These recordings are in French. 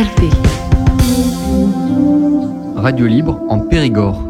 Alpé. Radio libre en Périgord.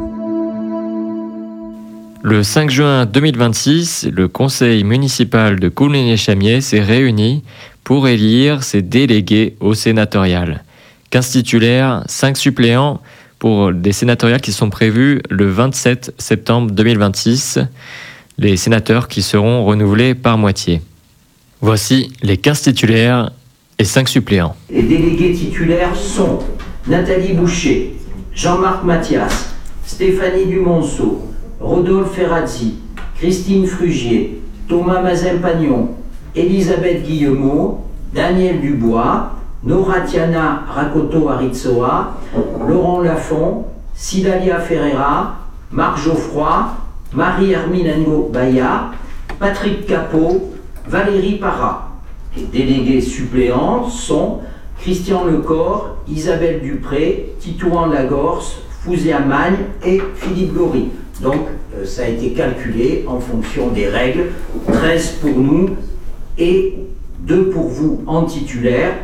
Le 5 juin 2026, le conseil municipal de Coulommiers-Chamiers s'est réuni pour élire ses délégués au sénatorial. 15 titulaires, 5 suppléants pour des sénatoriales qui sont prévues le 27 septembre 2026. Les sénateurs qui seront renouvelés par moitié. Voici les 15 titulaires et 5 suppléants. Les délégués titulaires sont Nathalie Boucher, Jean-Marc Mathias, Stéphanie Dumonceau, Rodolphe Ferrazzi, Christine Frugier, Thomas Mazin-Pagnon, Elisabeth Guillemot, Daniel Dubois, Noratiana Rakoto-Aritsoa, Laurent Lafont, Sidalia Ferreira, Marc Geoffroy, Marie-Hermine Ngo-Baya, Patrick Capot, Valérie Parra. Les délégués suppléants sont Christian Lecor, Isabelle Dupré, Titouan Lagorce, Fouzia Magne et Philippe Gory. Donc ça a été calculé en fonction des règles, 13 pour nous et 2 pour vous en titulaire,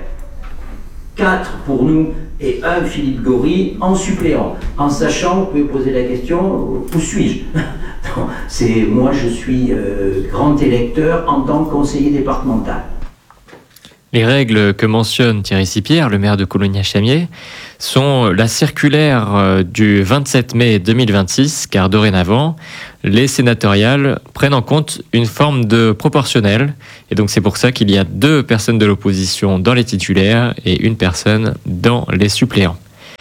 4 pour nous et 1 Philippe Gory en suppléant. En sachant, vous pouvez poser la question, où suis-je? Moi je suis grand électeur en tant que conseiller départemental. Les règles que mentionne Thierry Sipierre, le maire de Coulommiers-Chamiers, sont la circulaire du 27 mai 2026, car dorénavant, les sénatoriales prennent en compte une forme de proportionnel, et donc c'est pour ça qu'il y a 2 personnes de l'opposition dans les titulaires et 1 personne dans les suppléants.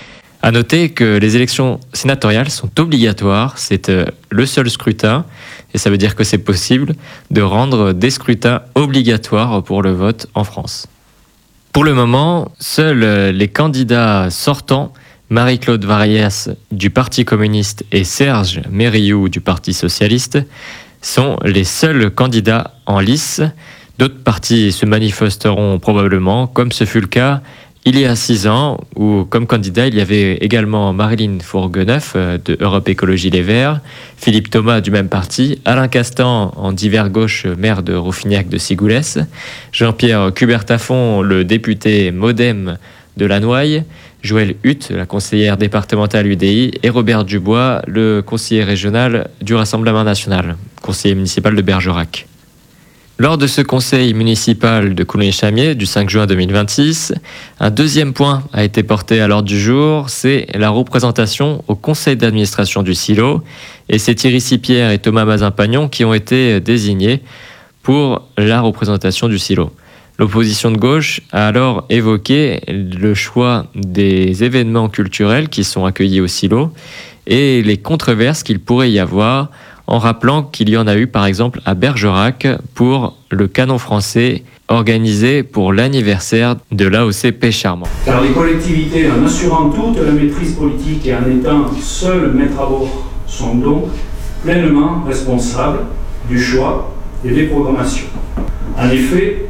À noter que les élections sénatoriales sont obligatoires, c'est le seul scrutin, et ça veut dire que c'est possible de rendre des scrutins obligatoires pour le vote en France. Pour le moment, seuls les candidats sortants, Marie-Claude Varias du Parti communiste et Serge Mériou du Parti socialiste, sont les seuls candidats en lice. D'autres partis se manifesteront probablement, comme ce fut le cas il y a 6 ans, où comme candidat, il y avait également Marilyn Fourgueneuf de Europe Écologie Les Verts, Philippe Thomas du même parti, Alain Castan en divers gauche, maire de Rouffignac de Sigoulès, Jean-Pierre Cubertafond, le député MoDem de Lannoy, Joëlle Hutte, la conseillère départementale UDI, et Robert Dubois, le conseiller régional du Rassemblement national, conseiller municipal de Bergerac. Lors de ce conseil municipal de Coulommiers-Chamiers du 5 juin 2026, un deuxième point a été porté à l'ordre du jour, c'est la représentation au conseil d'administration du silo. Et c'est Thierry Sipierre et Thomas Mazin-Pagnon qui ont été désignés pour la représentation du silo. L'opposition de gauche a alors évoqué le choix des événements culturels qui sont accueillis au silo et les controverses qu'il pourrait y avoir, en rappelant qu'il y en a eu par exemple à Bergerac pour le canon français organisé pour l'anniversaire de l'AOC Pêche-Charmant. Car les collectivités, en assurant toute la maîtrise politique et en étant seules maîtres à bord, sont donc pleinement responsables du choix et des programmations. En effet,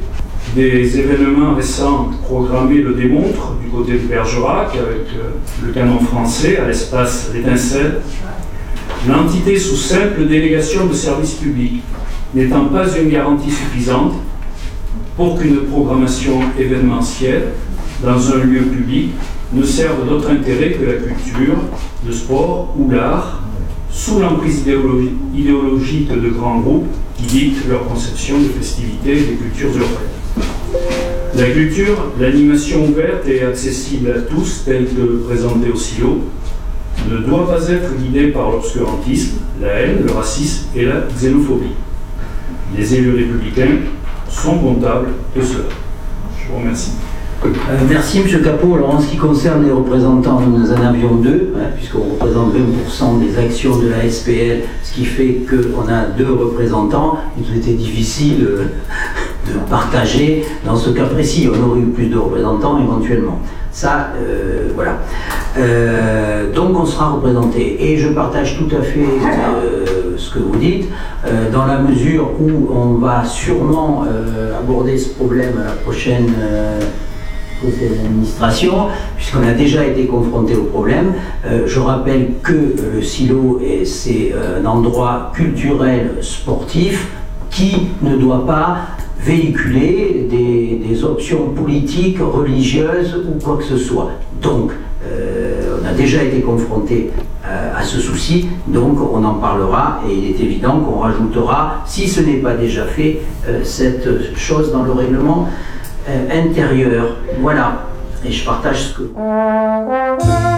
des événements récents programmés le démontrent du côté de Bergerac avec le canon français à l'espace L'Étincelle. L'entité sous simple délégation de service public n'étant pas une garantie suffisante pour qu'une programmation événementielle dans un lieu public ne serve d'autre intérêt que la culture, le sport ou l'art, sous l'emprise idéologique de grands groupes qui dictent leur conception de festivités et des cultures urbaines. La culture, l'animation ouverte et accessible à tous, telle que présentée au silo, ne doit pas être guidée par l'obscurantisme, la haine, le racisme et la xénophobie. Les élus républicains sont comptables de cela. Je vous remercie. Merci M. Capot. Alors en ce qui concerne les représentants, nous en avions 2, puisqu'on représente 20% des actions de la SPL, ce qui fait qu'on a 2 représentants. Il nous était difficile de partager dans ce cas précis. On aurait eu plus de représentants éventuellement. Ça, voilà. Donc on sera représenté. Et je partage tout à fait ce que vous dites, dans la mesure où on va sûrement aborder ce problème à la prochaine conseil d'administration, puisqu'on a déjà été confronté au problème. Je rappelle que le silo, c'est un endroit culturel sportif qui ne doit pas véhiculer des options politiques, religieuses ou quoi que ce soit. Donc, on a déjà été confronté à ce souci, donc on en parlera et il est évident qu'on rajoutera, si ce n'est pas déjà fait, cette chose dans le règlement intérieur. Voilà, et je partage ce que...